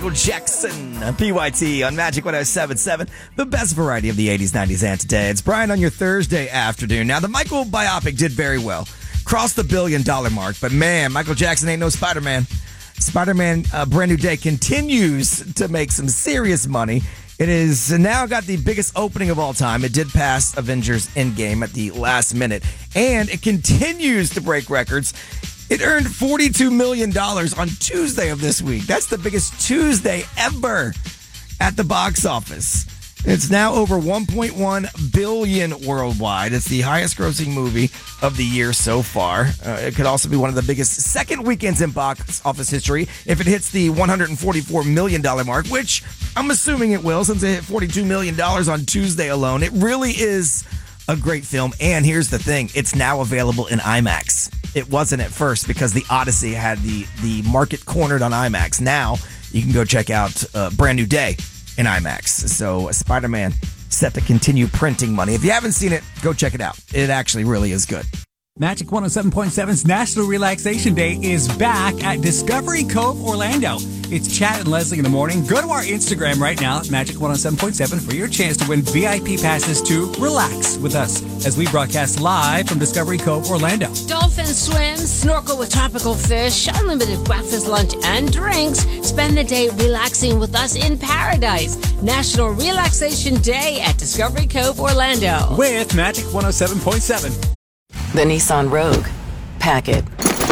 Michael Jackson, PYT on Magic 107.7, the best variety of the 80s, 90s, and today. It's Brian on your Thursday afternoon. Now, the Michael biopic did very well. Crossed the $1 billion mark, but man, Michael Jackson ain't no Spider-Man. Spider-Man Brand New Day continues to make some serious money. It has now got the biggest opening of all time. It did pass Avengers Endgame at the last minute, and it continues to break records. It earned $42 million on Tuesday of this week. That's the biggest Tuesday ever at the box office. It's now over $1.1 billion worldwide. It's the highest grossing movie of the year so far. It could also be one of the biggest second weekends in box office history if it hits the $144 million mark, which I'm assuming it will since it hit $42 million on Tuesday alone. It really is a great film. And here's the thing. It's now available in IMAX. It wasn't at first because the Odyssey had the market cornered on IMAX. Now you can go check out Brand New Day in IMAX. So Spider-Man set to continue printing money. If you haven't seen it, go check it out. It actually really is good. Magic 107.7's National Relaxation Day is back at Discovery Cove, Orlando. It's Chad and Leslie in the morning. Go to our Instagram right now at Magic 107.7 for your chance to win VIP passes to relax with us as we broadcast live from Discovery Cove, Orlando. Dolphin swim, snorkel with tropical fish, unlimited breakfast, lunch, and drinks. Spend the day relaxing with us in paradise. National Relaxation Day at Discovery Cove, Orlando. With Magic 107.7. The Nissan Rogue. Pack it.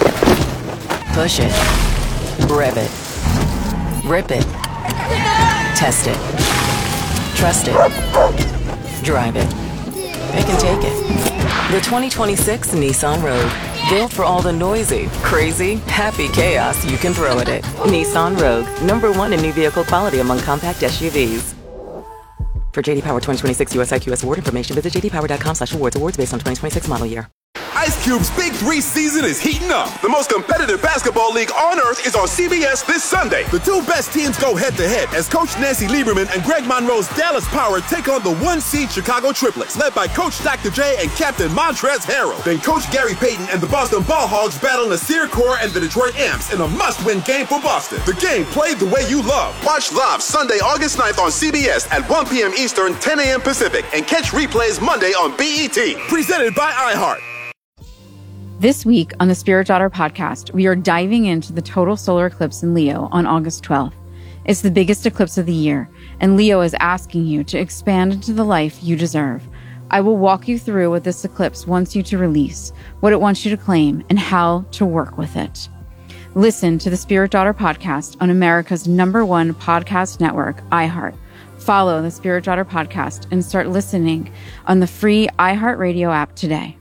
Push it. Rev it. Rip it. Test it. Trust it. Drive it. Pick and take it. The 2026 Nissan Rogue. Built for all the noisy, crazy, happy chaos you can throw at it. Nissan Rogue. #1 in new vehicle quality among compact SUVs. For JD Power 2026 US IQS award information, visit jdpower.com/awards. Awards based on 2026 model year. Ice Cube's Big 3 season is heating up. The most competitive basketball league on earth is on CBS this Sunday. The two best teams go head-to-head as Coach Nancy Lieberman and Greg Monroe's Dallas Power take on the 1-seed Chicago Triplets, led by Coach Dr. J and Captain Montrezl Harrell. Then Coach Gary Payton and the Boston Ball Hogs battle Nasir Kaur and the Detroit Amps in a must-win game for Boston. The game played the way you love. Watch live Sunday, August 9th on CBS at 1 p.m. Eastern, 10 a.m. Pacific, and catch replays Monday on BET. Presented by iHeart. This week on the Spirit Daughter podcast, we are diving into the total solar eclipse in Leo on August 12th. It's the biggest eclipse of the year, and Leo is asking you to expand into the life you deserve. I will walk you through what this eclipse wants you to release, what it wants you to claim, and how to work with it. Listen to the Spirit Daughter podcast on America's #1 podcast network, iHeart. Follow the Spirit Daughter podcast and start listening on the free iHeartRadio app today.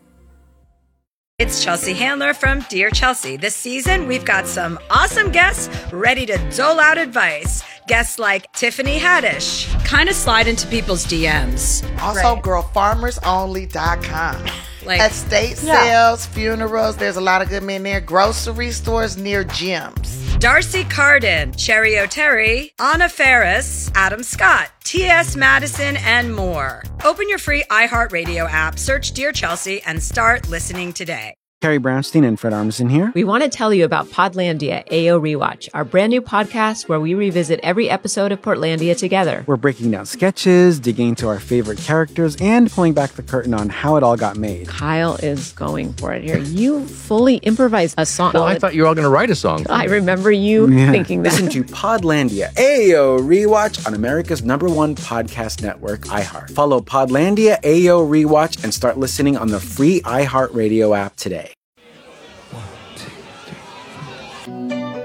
It's Chelsea Handler from Dear Chelsea. This season, we've got some awesome guests ready to dole out advice. Guests like Tiffany Haddish, kind of slide into people's DMs. Also, girlfarmersonly.com. Like estate sales, funerals, there's a lot of good men there. Grocery stores near gyms. Darcy Carden, Cherry O'Terry, Anna Ferris, Adam Scott, T.S. Madison, and more. Open your free iHeartRadio app, search Dear Chelsea, and start listening today. Carrie Brownstein and Fred Armisen here. We want to tell you about Podlandia AO Rewatch, our brand new podcast where we revisit every episode of Portlandia together. We're breaking down sketches, digging into our favorite characters, and pulling back the curtain on how it all got made. Kyle is going for it here. You fully improvised a song. Well, I thought you were all going to write a song. I remember you thinking that. Listen to Podlandia AO Rewatch on America's #1 podcast network, iHeart. Follow Podlandia AO Rewatch and start listening on the free iHeartRadio app today.